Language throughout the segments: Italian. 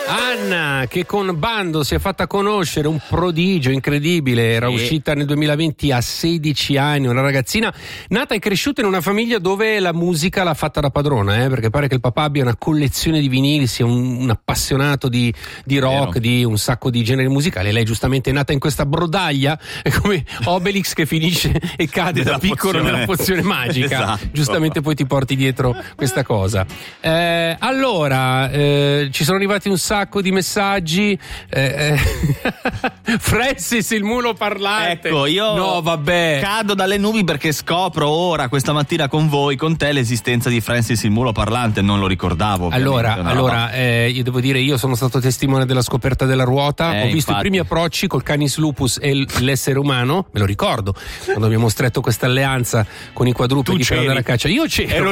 Anna, che con Bando si è fatta conoscere, un prodigio incredibile, era uscita nel 2020 a 16 anni, una ragazzina nata e cresciuta in una famiglia dove la musica l'ha fatta da padrona, perché pare che il papà abbia una collezione di vinili, sia un appassionato di rock, di un sacco di generi musicali. Lei giustamente è nata in questa brodaglia, è come Obelix che finisce e cade da piccolo nella pozione magica. Esatto. Giustamente poi ti porti dietro questa cosa. Allora, ci sono arrivati un sacco di messaggi. Francis, il mulo parlante. Ecco, io cado dalle nubi perché scopro ora, questa mattina con voi, con te, l'esistenza di Francis il mulo parlante. Non lo ricordavo. Allora, io devo dire, io sono stato testimone della scoperta della ruota. Ho visto infatti i primi approcci col Canis Lupus e l'essere umano. Me lo ricordo quando abbiamo stretto questa alleanza con i quadrupedi per andare a caccia. Io ero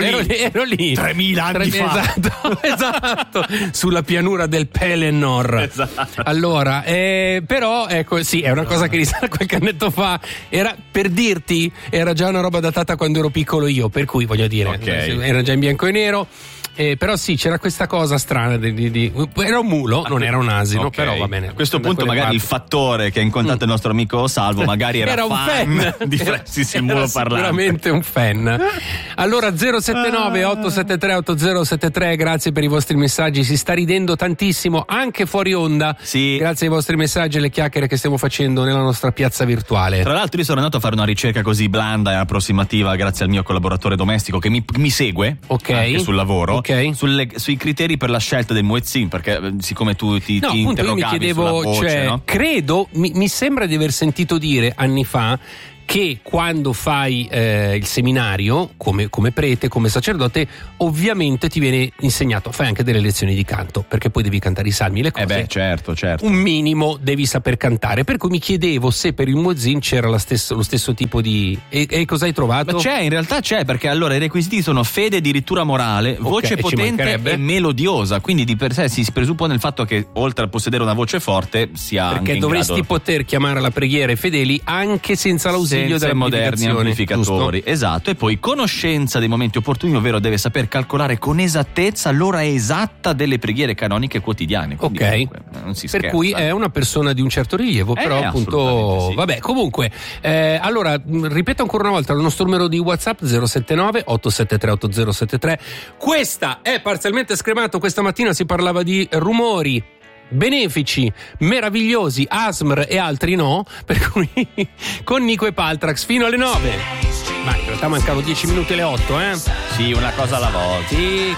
lì 3000 anni fa. Esatto, sulla pianura del Pelennor. Esatto. Allora, però ecco, sì, è una cosa che risale a qualche annetto fa. Era, per dirti, era già una roba datata quando ero piccolo io, per cui voglio dire, era già in bianco e nero. Però sì, c'era questa cosa strana era un mulo, non era un asino, però va bene. A questo punto magari il fattore che ha incontrato il nostro amico Salvo magari era un fan di Francis il mulo parlante. Sicuramente un fan. Allora 079 873 8073, grazie per i vostri messaggi, si sta ridendo tantissimo anche fuori onda. Sì. Grazie ai vostri messaggi e alle chiacchiere che stiamo facendo nella nostra piazza virtuale. Tra l'altro io sono andato a fare una ricerca così blanda e approssimativa grazie al mio collaboratore domestico che mi segue anche sul lavoro. Sui criteri per la scelta del muezzin, perché siccome tu ti interrogavi io mi chiedevo, sulla voce, no? Credo, mi sembra di aver sentito dire anni fa che quando fai il seminario come prete, come sacerdote, ovviamente ti viene insegnato, fai anche delle lezioni di canto, perché poi devi cantare i salmi, le cose. Certo. Un minimo devi saper cantare, per cui mi chiedevo se per il muezzin c'era lo stesso tipo di... E cosa hai trovato? Ma in realtà c'è, perché allora i requisiti sono fede, addirittura morale, voce potente e melodiosa, quindi di per sé si presuppone il fatto che oltre a possedere una voce forte sia perché anche dovresti poter chiamare alla preghiera i fedeli anche senza l'ausilio dei moderni amplificatori, giusto? Esatto. E poi conoscenza dei momenti opportuni, ovvero deve saper calcolare con esattezza l'ora esatta delle preghiere canoniche quotidiane. Quindi comunque, non si scherza. Per cui è una persona di un certo rilievo, però appunto sì. Vabbè, comunque allora ripeto ancora una volta il nostro numero di WhatsApp 079 873 8073. Questa è Parzialmente Scremato. Questa mattina si parlava di rumori benefici, meravigliosi, ASMR e altri no, per cui con Nico e Paltrax fino alle 9. Ma in realtà mancano 10 minuti alle 8, Sì, una cosa alla volta. Sì,